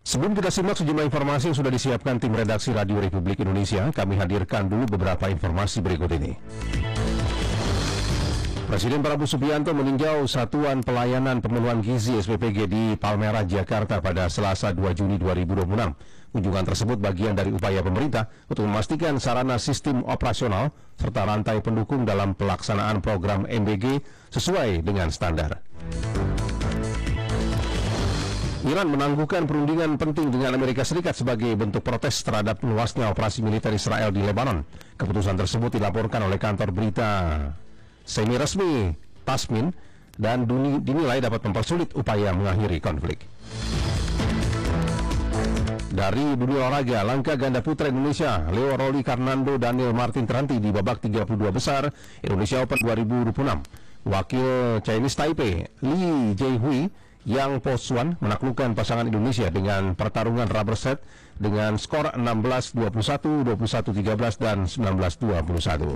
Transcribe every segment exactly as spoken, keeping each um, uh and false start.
Sebelum kita simak sejumlah informasi yang sudah disiapkan tim redaksi Radio Republik Indonesia, kami hadirkan dulu beberapa informasi berikut ini. Presiden Prabowo Subianto meninjau Satuan Pelayanan Pemenuhan Gizi S P P G di Palmerah, Jakarta pada Selasa dua Juni dua ribu dua puluh enam. Kunjungan tersebut bagian dari upaya pemerintah untuk memastikan sarana sistem operasional serta rantai pendukung dalam pelaksanaan program M B G sesuai dengan standar. Iran menangguhkan perundingan penting dengan Amerika Serikat sebagai bentuk protes terhadap meluasnya operasi militer Israel di Lebanon. Keputusan tersebut dilaporkan oleh kantor berita semi resmi Tasmin dan dinilai dapat mempersulit upaya mengakhiri konflik. Dari dunia olahraga, langkah ganda putra Indonesia Leo Roli Karnando Daniel Martin terhenti di babak tiga puluh dua besar Indonesia Open dua ribu dua puluh enam. Wakil Chinese Taipei Li Jihui Yang Posuan menaklukkan pasangan Indonesia dengan pertarungan rubber set dengan skor enam belas dua puluh satu, dua puluh satu tiga belas, dan sembilan belas dua puluh satu.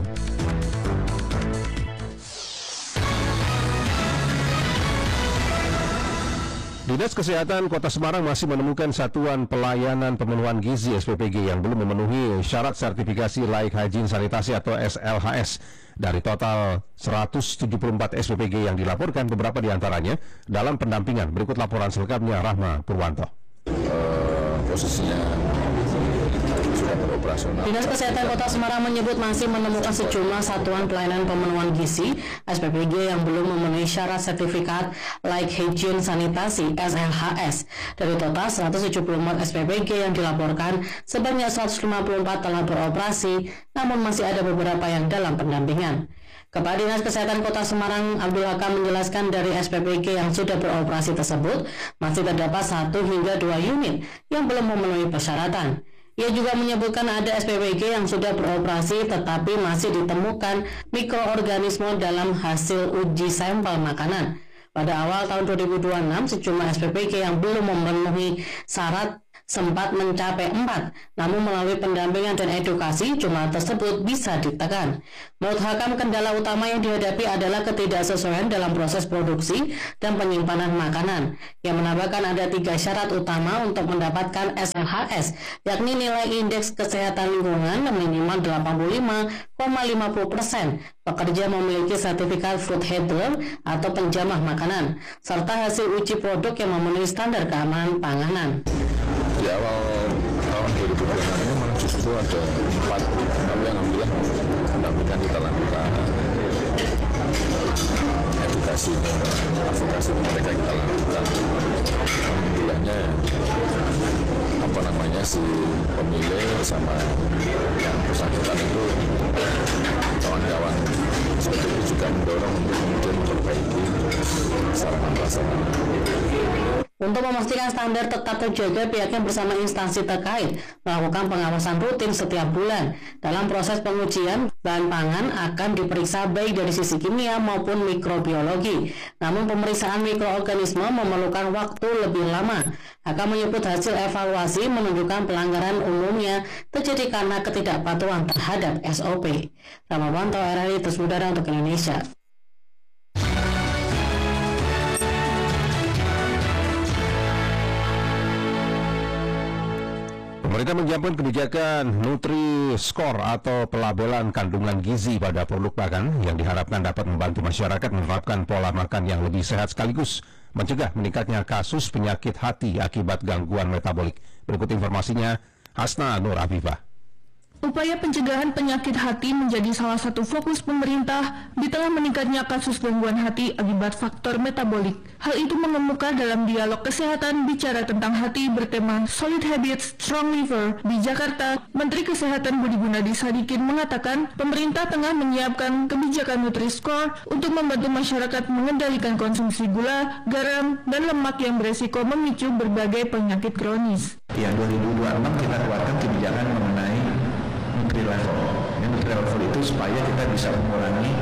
Dinas Kesehatan Kota Semarang masih menemukan Satuan Pelayanan Pemenuhan Gizi S P P G yang belum memenuhi syarat sertifikasi layak hygiene sanitasi atau S L H S. Dari total seratus tujuh puluh empat S P P G yang dilaporkan, beberapa diantaranya dalam pendampingan. Berikut laporan selengkapnya Rahma Purwanto. Uh, posisinya sudah beroperasional. Dinas Kesehatan Kota Semarang menyebut masih menemukan sejumlah satuan pelayanan pemenuhan gizi S P P G yang belum memenuhi syarat sertifikat layak hygiene sanitasi S L H S. Dari total seratus tujuh puluh empat S P P G yang dilaporkan, sebanyak seratus lima puluh empat telah beroperasi, namun masih ada beberapa yang dalam pendampingan. Kepala Dinas Kesehatan Kota Semarang Abdul Hakam menjelaskan dari S P P G yang sudah beroperasi tersebut masih terdapat satu hingga dua unit yang belum memenuhi persyaratan. Ia juga menyebutkan ada S P P G yang sudah beroperasi tetapi masih ditemukan mikroorganisme dalam hasil uji sampel makanan. Pada awal tahun dua ribu dua puluh enam, sejumlah S P P G yang belum memenuhi syarat sempat mencapai empat, namun melalui pendampingan dan edukasi, jumlah tersebut bisa ditekan. Menurut Hakam, kendala utama yang dihadapi adalah ketidaksesuaian dalam proses produksi dan penyimpanan makanan. Yang menambahkan ada tiga syarat utama untuk mendapatkan S L H S, yakni nilai indeks kesehatan lingkungan minimal delapan puluh lima koma lima puluh persen, pekerja memiliki sertifikat food handler atau penjamah makanan, serta hasil uji produk yang memenuhi standar keamanan panganan. Di awal tahun dua ribu dua puluh enam ini memang justru ada empat, tapi alhamdulillah pendampingan kita lakukan, edukasi, advokasi mereka kita lakukan. Alhamdulillahnya apa namanya si pemilik sama yang bersangkutan itu kawan-kawan seperti itu juga mendorong untuk kemudian memperbaiki sarana-sarana. Untuk memastikan standar tetap terjaga, pihaknya bersama instansi terkait melakukan pengawasan rutin setiap bulan. Dalam proses pengujian, bahan pangan akan diperiksa baik dari sisi kimia maupun mikrobiologi. Namun pemeriksaan mikroorganisme memerlukan waktu lebih lama. Akan menyebut hasil evaluasi menunjukkan pelanggaran umumnya terjadi karena ketidakpatuhan terhadap S O P. Ramawanto, R R I Terus Udara untuk Indonesia. Pemerintah menyiapkan kebijakan Nutri-Score atau pelabelan kandungan gizi pada produk makan yang diharapkan dapat membantu masyarakat menerapkan pola makan yang lebih sehat sekaligus mencegah meningkatnya kasus penyakit hati akibat gangguan metabolik. Berikut informasinya, Hasna Nur Afifah. Upaya pencegahan penyakit hati menjadi salah satu fokus pemerintah di tengah meningkatnya kasus gangguan hati akibat faktor metabolik. Hal itu mengemuka dalam dialog kesehatan bicara tentang hati bertema Solid Habits, Strong Liver di Jakarta. Menteri Kesehatan Budi Gunadi Sadikin mengatakan pemerintah tengah menyiapkan kebijakan Nutri-Score untuk membantu masyarakat mengendalikan konsumsi gula, garam, dan lemak yang beresiko memicu berbagai penyakit kronis. Ya, dua ribu dua puluh enam kita keluarkan kebijakan mengenai Nutri Level. Ya, Nutri Level itu supaya kita bisa mengurangi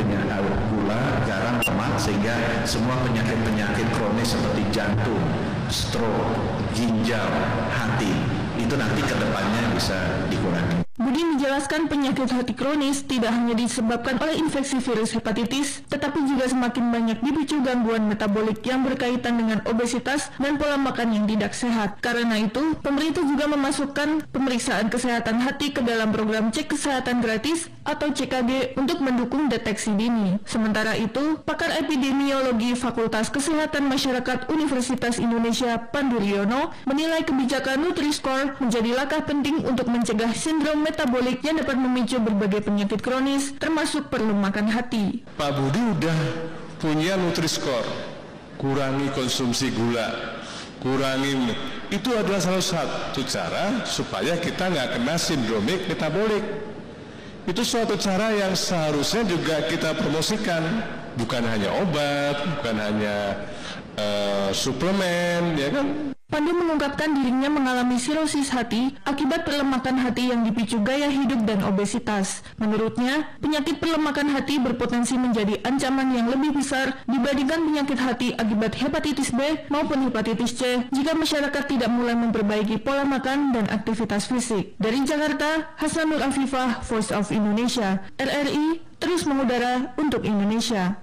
penyakit-penyakit gula, garam, lemak, sehingga semua penyakit-penyakit kronis seperti jantung, stroke, ginjal, hati, itu nanti ke depannya bisa dikurangi. Budi menjelaskan penyakit hati kronis tidak hanya disebabkan oleh infeksi virus hepatitis, tetapi juga semakin banyak dipicu gangguan metabolik yang berkaitan dengan obesitas dan pola makan yang tidak sehat. Karena itu, pemerintah juga memasukkan pemeriksaan kesehatan hati ke dalam program cek kesehatan gratis atau C K G untuk mendukung deteksi dini. Sementara itu, pakar epidemiologi Fakultas Kesehatan Masyarakat Universitas Indonesia Pandu Riono menilai kebijakan Nutri-Score menjadi langkah penting untuk mencegah sindrom metabolik yang dapat memicu berbagai penyakit kronis, termasuk perlu makan hati. Pak Budi udah punya Nutri-Score, kurangi konsumsi gula, kurangi, itu adalah salah satu cara supaya kita nggak kena sindromik metabolik. Itu suatu cara yang seharusnya juga kita promosikan, bukan hanya obat, bukan hanya uh, suplemen, ya kan? Pandu mengungkapkan dirinya mengalami sirosis hati akibat perlemakan hati yang dipicu gaya hidup dan obesitas. Menurutnya, penyakit perlemakan hati berpotensi menjadi ancaman yang lebih besar dibandingkan penyakit hati akibat hepatitis B maupun hepatitis C jika masyarakat tidak mulai memperbaiki pola makan dan aktivitas fisik. Dari Jakarta, Hasan Nur Afifah, Voice of Indonesia, R R I, terus mengudara untuk Indonesia.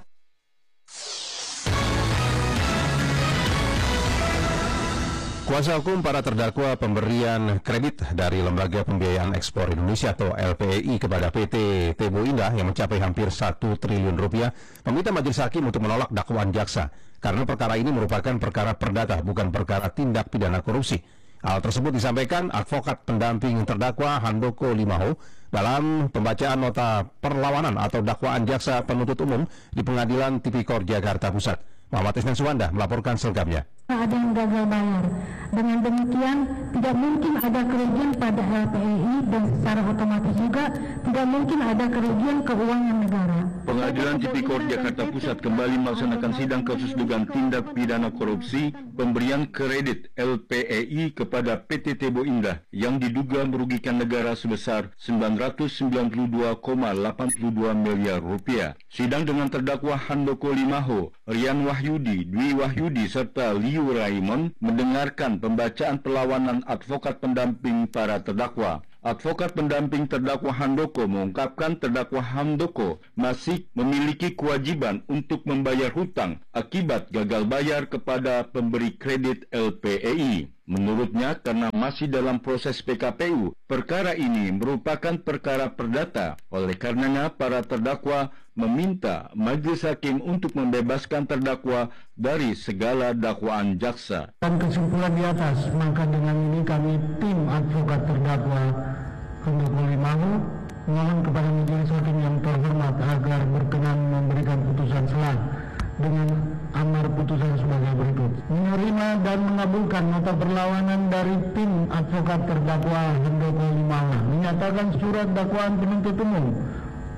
Kuasa hukum para terdakwa pemberian kredit dari Lembaga Pembiayaan Ekspor Indonesia atau L P E I kepada P T Tebo Indah yang mencapai hampir satu triliun rupiah meminta majelis hakim untuk menolak dakwaan jaksa karena perkara ini merupakan perkara perdata, bukan perkara tindak pidana korupsi. Hal tersebut disampaikan advokat pendamping terdakwa Handoko Limaho dalam pembacaan nota perlawanan atau dakwaan jaksa penuntut umum di Pengadilan Tipikor Jakarta Pusat. Muhammad Isnan Suwanda melaporkan selengkapnya. Ada yang gagal bayar. Dengan demikian, tidak mungkin ada kerugian pada L P E I dan secara otomatis juga tidak mungkin ada kerugian keuangan negara. Pengadilan Tipikor Jakarta Pusat kembali melaksanakan sidang kasus dugaan tindak pidana korupsi pemberian kredit L P E I kepada P T Tebo Indah yang diduga merugikan negara sebesar sembilan ratus sembilan puluh dua koma delapan dua miliar rupiah. Sidang dengan terdakwa Handoko Limaho, Rian Wahyudi, Dwi Wahyudi, serta Liu Raimon mendengarkan pembacaan perlawanan advokat pendamping para terdakwa. Advokat pendamping terdakwa Handoko mengungkapkan terdakwa Handoko masih memiliki kewajiban untuk membayar hutang akibat gagal bayar kepada pemberi kredit L P E I. Menurutnya, karena masih dalam proses P K P U, perkara ini merupakan perkara perdata. Oleh karenanya, para terdakwa meminta majelis hakim untuk membebaskan terdakwa dari segala dakwaan jaksa. Dan kesimpulan di atas, maka dengan ini kami tim advokat terdakwa Handoko Limaho mohon kepada majelis hakim yang terhormat agar berkenan memberikan putusan selah dengan amar putusan sebagai berikut. Menerima dan mengabulkan nota perlawanan dari tim advokat terdakwa Handoko Limaho, menyatakan surat dakwaan penuntut umum